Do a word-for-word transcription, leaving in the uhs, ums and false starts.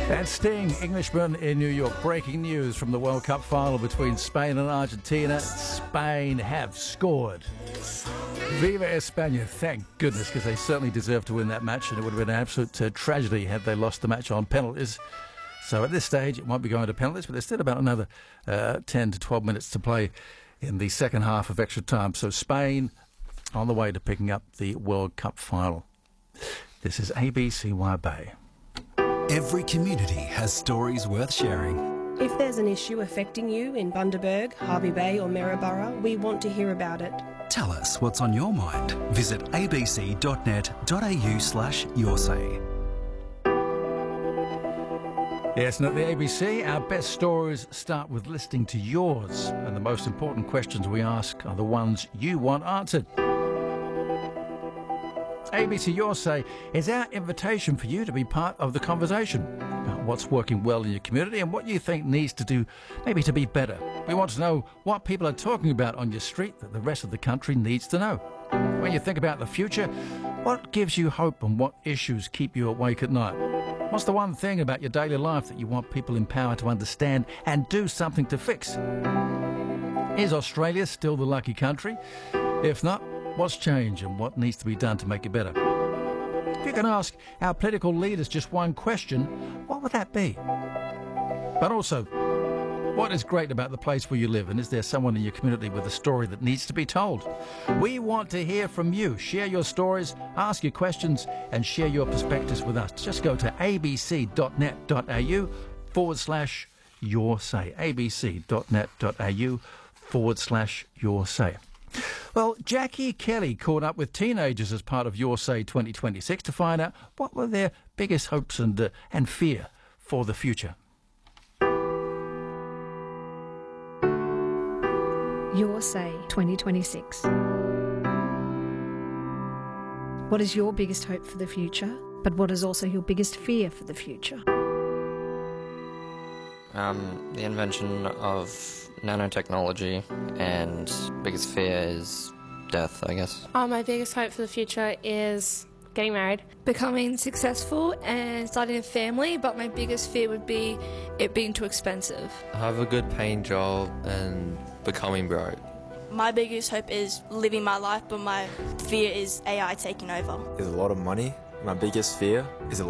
And Sting, Englishman in New York. Breaking news from the World Cup final between Spain and Argentina. Spain have scored. Viva España, thank goodness, because they certainly deserved to win that match, and it would have been an absolute uh, tragedy had they lost the match on penalties. So at this stage, it won't be going to penalties, but there's still about another uh, ten to twelve minutes to play in the second half of extra time. So Spain on the way to picking up the World Cup final. This is A B C Y Bay. Every community has stories worth sharing. If there's an issue affecting you in Bundaberg, Hervey Bay or Maryborough, we want to hear about it. Tell us what's on your mind. Visit abc.net.au slash your say. Yes, and at the A B C, our best stories start with listening to yours. And the most important questions we ask are the ones you want answered. A B C Your Say is our invitation for you to be part of the conversation about what's working well in your community and what you think needs to do, maybe to be better. We want to know what people are talking about on your street that the rest of the country needs to know. When you think about the future, what gives you hope and what issues keep you awake at night? What's the one thing about your daily life that you want people in power to understand and do something to fix? Is Australia still the lucky country? If not, what's changed and what needs to be done to make it better? If you can ask our political leaders just one question, what would that be? But also, what is great about the place where you live, and is there someone in your community with a story that needs to be told? We want to hear from you. Share your stories, ask your questions, and share your perspectives with us. Just go to abc.net.au forward slash your say. abc.net.au forward slash your say. Well, Jackie Kelly caught up with teenagers as part of Your Say twenty twenty-six to find out what were their biggest hopes and uh, and fear for the future. Your Say twenty twenty-six. What is your biggest hope for the future, but what is also your biggest fear for the future? Um, the invention of nanotechnology, and biggest fear is death, I guess. Oh, my biggest hope for the future is getting married. Becoming successful and starting a family, but my biggest fear would be it being too expensive. Have a good paying job and becoming broke. My biggest hope is living my life, but my fear is A I taking over. There's a lot of money. My biggest fear is a